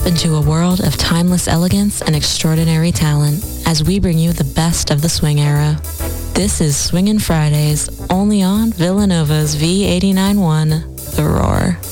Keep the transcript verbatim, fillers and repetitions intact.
step into a world of timeless elegance and extraordinary talent as we bring you the best of the swing era. This is Swingin' Fridays, only on Villanova's V eighty-nine point one, The Roar.